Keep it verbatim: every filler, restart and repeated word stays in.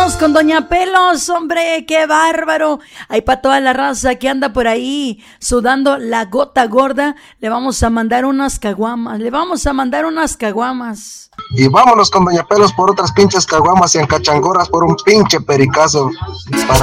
Vámonos con Doña Pelos, hombre, qué bárbaro. Ahí para toda la raza que anda por ahí sudando la gota gorda, le vamos a mandar unas caguamas, le vamos a mandar unas caguamas. Y vámonos con Doña Pelos por otras pinches caguamas y encachangoras por un pinche pericazo.